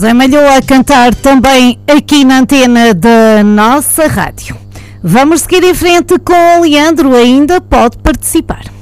José Malhoa a cantar também aqui na antena da nossa rádio. Vamos seguir em frente com o Leandro, ainda pode participar.